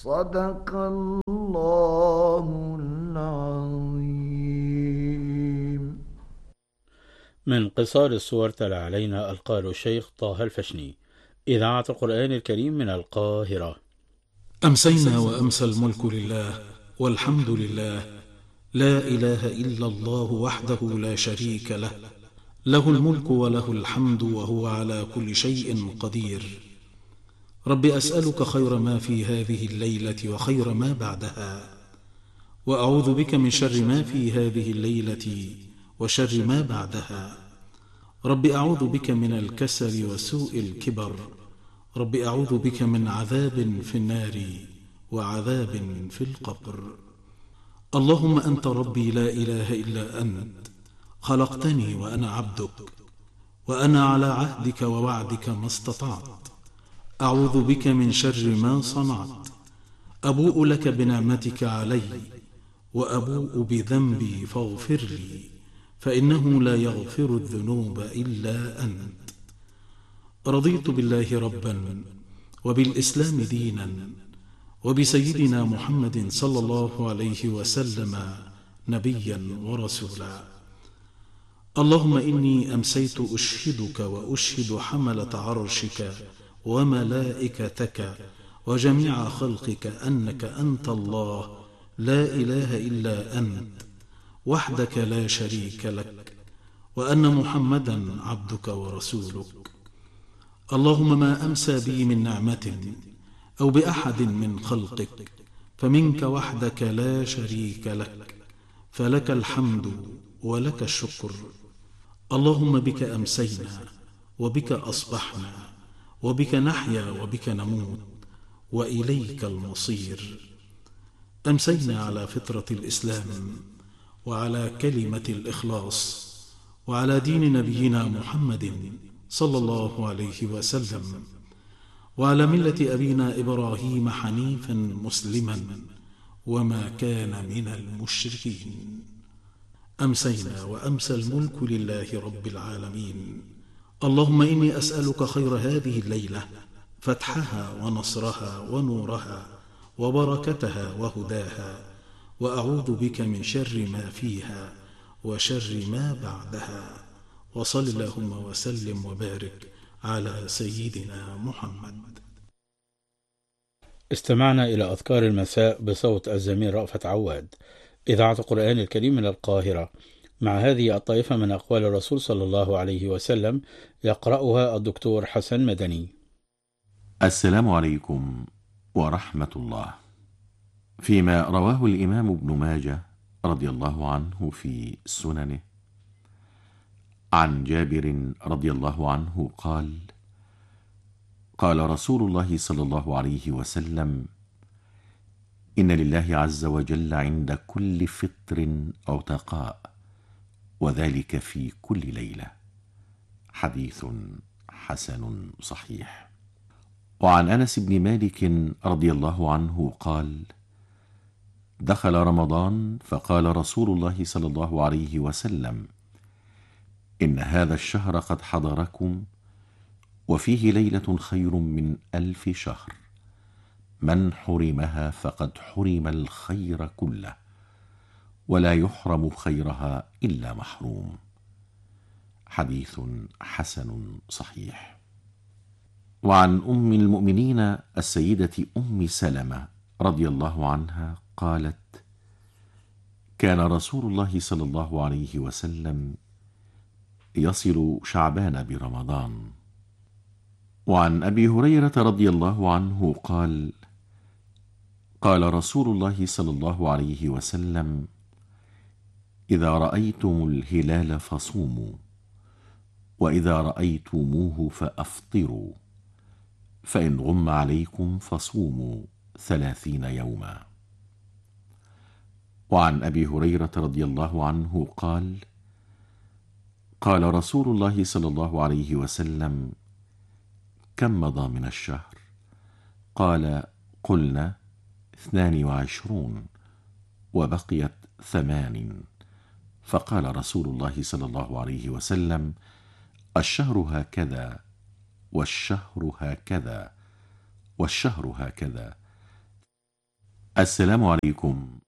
صدق الله العظيم. من قصار السور تلا علينا القارئ الشيخ طه الفشني، إذاعة القرآن الكريم من القاهرة. أمسينا وأمسى الملك لله والحمد لله، لا إله إلا الله وحده لا شريك له، له الملك وله الحمد وهو على كل شيء قدير. رب أسألك خير ما في هذه الليلة وخير ما بعدها، وأعوذ بك من شر ما في هذه الليلة وشر ما بعدها. رب أعوذ بك من الكسل وسوء الكبر. رب أعوذ بك من عذاب في النار وعذاب في القبر. اللهم أنت ربي لا إله إلا أنت، خلقتني وأنا عبدك، وأنا على عهدك ووعدك ما استطعت. أعوذ بك من شر ما صنعت. أبوء لك بنعمتك علي وأبوء بذنبي فاغفر لي، فإنه لا يغفر الذنوب إلا أنت. رضيت بالله ربا وبالإسلام دينا وبسيدنا محمد صلى الله عليه وسلم نبيا ورسولا. اللهم إني أمسيت أشهدك وأشهد حملة عرشك وملائكتك وجميع خلقك أنك أنت الله لا إله إلا أنت وحدك لا شريك لك، وأن محمدا عبدك ورسولك. اللهم ما أمسى بي من نعمة أو بأحد من خلقك فمنك وحدك لا شريك لك، فلك الحمد ولك الشكر. اللهم بك أمسينا وبك أصبحنا وبك نحيا وبك نموت وإليك المصير. أمسينا على فطرة الإسلام وعلى كلمة الإخلاص وعلى دين نبينا محمد صلى الله عليه وسلم، وعلى ملة أبينا إبراهيم حنيفا مسلما وما كان من المشركين. أمسينا وأمسى الملك لله رب العالمين. اللهم إني أسألك خير هذه الليلة، فتحها ونصرها ونورها وبركتها وهداها، وأعوذ بك من شر ما فيها وشر ما بعدها. وصل اللهم وسلم وبارك على سيدنا محمد. استمعنا إلى أذكار المساء بصوت الزميل رأفت عواد، إذاعة القرآن الكريم من القاهرة، مع هذه الطائفة من أقوال الرسول صلى الله عليه وسلم، يقرأها الدكتور حسن مدني. السلام عليكم ورحمة الله. فيما رواه الإمام ابن ماجه رضي الله عنه في سننه عن جابر رضي الله عنه قال: قال رسول الله صلى الله عليه وسلم: إن لله عز وجل عند كل فطر عتقاء، وذلك في كل ليلة. حديث حسن صحيح. وعن أنس بن مالك رضي الله عنه قال: دخل رمضان فقال رسول الله صلى الله عليه وسلم: إن هذا الشهر قد حضركم، وفيه ليلة خير من 1000 شهر، من حرمها فقد حرم الخير كله، ولا يحرم خيرها إلا محروم. حديث حسن صحيح. وعن أم المؤمنين السيدة أم سلمة رضي الله عنها قالت: كان رسول الله صلى الله عليه وسلم يصل شعبان برمضان. وعن أبي هريرة رضي الله عنه قال: قال رسول الله صلى الله عليه وسلم: إذا رأيتم الهلال فصوموا، وإذا رأيتموه فأفطروا، فإن غم عليكم فصوموا 30 يوما. وعن أبي هريرة رضي الله عنه قال: قال رسول الله صلى الله عليه وسلم: كم مضى من الشهر؟ قال: قلنا 22 وبقيت 8. فقال رسول الله صلى الله عليه وسلم: الشهر هكذا والشهر هكذا والشهر هكذا، السلام عليكم